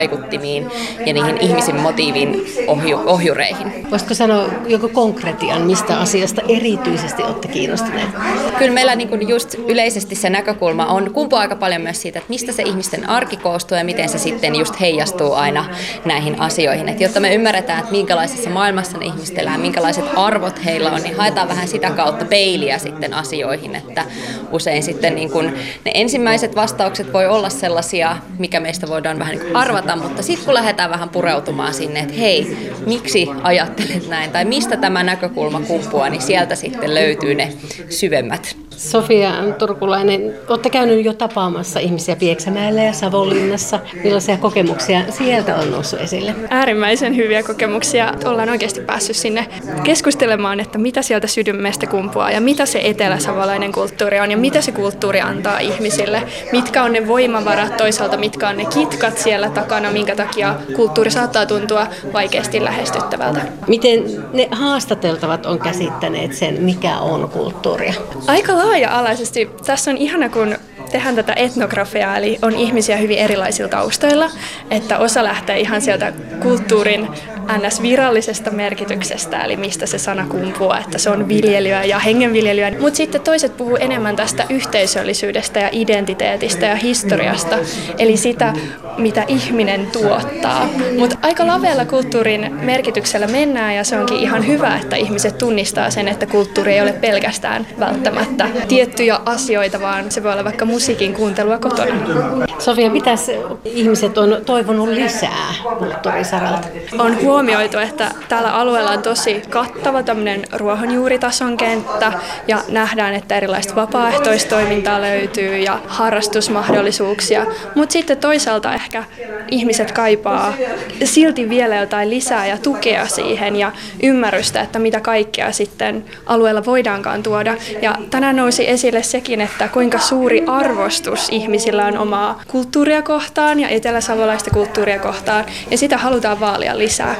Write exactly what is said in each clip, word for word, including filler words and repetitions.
vaikuttimiin ja niihin ihmisen motiivin ohju, ohjureihin. Voisitko sanoa joku konkretian, mistä asiasta erityisesti olette kiinnostuneet? Kyllä meillä niin kuin just yleisesti se näkökulma on kumpuaa aika paljon myös siitä, että mistä se ihmisten arki koostuu ja miten se sitten just heijastuu aina näihin asioihin. Et jotta me ymmärretään, että minkälaisessa maailmassa ne ihmiset elää, minkälaiset arvot heillä on, niin haetaan vähän sitä kautta peiliä sitten asioihin, että usein sitten niin kuin ne ensimmäiset vastaukset voi olla sellaisia, mikä meistä voidaan vähän niin kuin arvata, mutta sitten kun lähdetään vähän pureutumaan sinne, että hei, miksi ajattelet näin tai mistä tämä näkökulma kumpuaa, niin sieltä sitten löytyy ne syvemmät. Sofia Turkulainen, olette käynyt jo tapaamassa ihmisiä Pieksämäellä ja Savonlinnassa. Millaisia kokemuksia sieltä on noussut esille? Äärimmäisen hyviä kokemuksia. Ollaan oikeasti päässyt sinne keskustelemaan, että mitä sieltä sydämestä kumpuaa ja mitä se eteläsavolainen kulttuuri on ja mitä se kulttuuri antaa ihmisille. Mitkä on ne voimavarat toisaalta, mitkä on ne kitkat siellä takana, minkä takia kulttuuri saattaa tuntua vaikeasti lähestyttävältä. Miten ne haastateltavat on käsittäneet sen, mikä on kulttuuria? Aika laaja-alaisesti. Tässä on ihana, kun tehdään tätä etnografiaa, eli on ihmisiä hyvin erilaisilla taustoilla, että osa lähtee ihan sieltä kulttuurin ns. Virallisesta merkityksestä, eli mistä se sana kumpuaa, että se on viljelyä ja hengenviljelyä. Mutta sitten toiset puhuu enemmän tästä yhteisöllisyydestä ja identiteetistä ja historiasta, eli sitä, mitä ihminen tuottaa. Mutta aika lavealla kulttuurin merkityksellä mennään, ja se onkin ihan hyvä, että ihmiset tunnistaa sen, että kulttuuri ei ole pelkästään välttämättä tiettyjä asioita, vaan se voi olla vaikka musiikin kuuntelua kotona. Sofia, mitäs ihmiset on toivonut lisää kulttuurisaralta? On huomioitu, että tällä alueella on tosi kattava tämmöinen ruohonjuuritason kenttä ja nähdään, että erilaista vapaaehtoistoimintaa löytyy ja harrastusmahdollisuuksia, mutta sitten toisaalta ehkä ihmiset kaipaa silti vielä jotain lisää ja tukea siihen ja ymmärrystä, että mitä kaikkea sitten alueella voidaankaan tuoda. Ja tänään nousi esille sekin, että kuinka suuri arvostus ihmisillä on omaa kulttuuria kohtaan ja eteläsavolaista kulttuuria kohtaan, ja sitä halutaan vaalia lisää.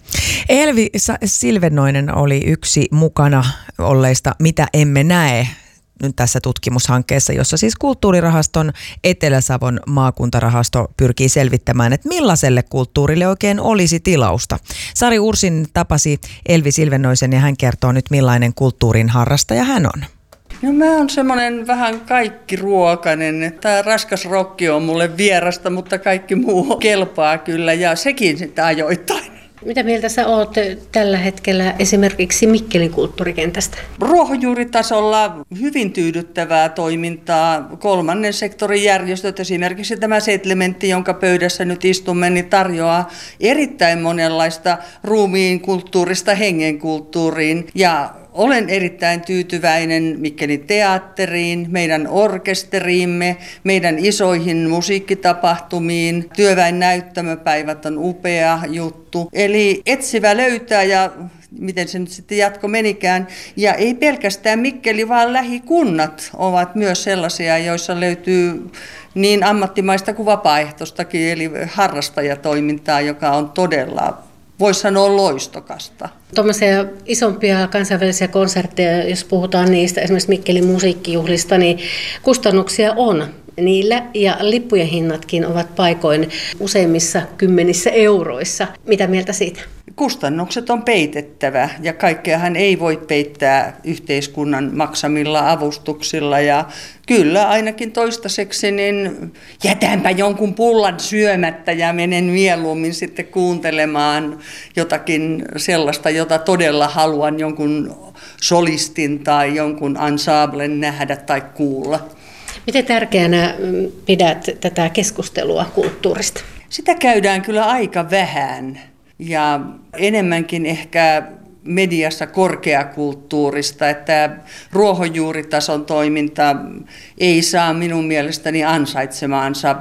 Elvi Silvennoinen oli yksi mukana olleista Mitä emme näe nyt tässä tutkimushankkeessa, jossa siis Kulttuurirahaston Etelä-Savon maakuntarahasto pyrkii selvittämään, että millaiselle kulttuurille oikein olisi tilausta. Sari Ursin tapasi Elvi Silvennoisen ja hän kertoo nyt, millainen kulttuurin harrastaja hän on. No mä oon semmoinen vähän kaikkiruokainen. Tää raskas rokki on mulle vierasta, mutta kaikki muu kelpaa kyllä ja sekin sitä ajoittain. Mitä mieltä sä oot tällä hetkellä esimerkiksi Mikkelin kulttuurikentästä? Ruohonjuuritasolla hyvin tyydyttävää toimintaa. Kolmannen sektorin järjestöt, esimerkiksi tämä Settlementti, jonka pöydässä nyt istumme, niin tarjoaa erittäin monenlaista ruumiin kulttuurista hengenkulttuuriin. Ja olen erittäin tyytyväinen Mikkelin teatteriin, meidän orkesteriimme, meidän isoihin musiikkitapahtumiin. Työväen näyttämöpäivät on upea juttu. Eli etsivä löytää ja miten se nyt sitten jatko menikään. Ja ei pelkästään Mikkeli, vaan lähikunnat ovat myös sellaisia, joissa löytyy niin ammattimaista kuin vapaaehtoistakin, eli harrastajatoimintaa, joka on todella, voisi sanoa, loistokasta. Tuommoisia isompia kansainvälisiä konsertteja, jos puhutaan niistä, esimerkiksi Mikkelin musiikkijuhlista, niin kustannuksia on niillä ja lippujen hinnatkin ovat paikoin useimmissa kymmenissä euroissa. Mitä mieltä siitä? Kustannukset on peitettävä ja kaikkeahan ei voi peittää yhteiskunnan maksamilla avustuksilla ja kyllä ainakin toistaiseksi niin jätänpä jonkun pullan syömättä ja menen mieluummin sitten kuuntelemaan jotakin sellaista, jota todella haluan jonkun solistin tai jonkun ensemblen nähdä tai kuulla. Miten tärkeänä pidät tätä keskustelua kulttuurista? Sitä käydään kyllä aika vähän ja enemmänkin ehkä mediassa korkeakulttuurista, että ruohonjuuritason toiminta ei saa minun mielestäni ansaitsemaansa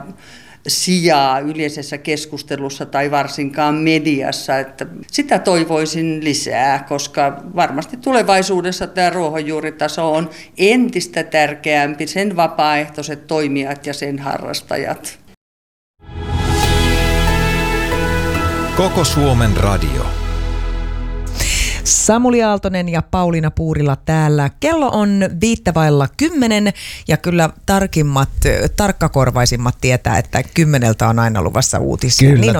sijaa yleisessä keskustelussa tai varsinkaan mediassa. Että sitä toivoisin lisää, koska varmasti tulevaisuudessa tämä ruohonjuuritaso on entistä tärkeämpi, sen vapaaehtoiset toimijat ja sen harrastajat. Koko Suomen radio. Samuli Aaltonen ja Pauliina Puurila täällä. Kello on viittävailla kymmenen ja kyllä tarkimmat, tarkkakorvaisimmat tietää, että kymmeneltä on aina luvassa uutisia. Kyllä, niin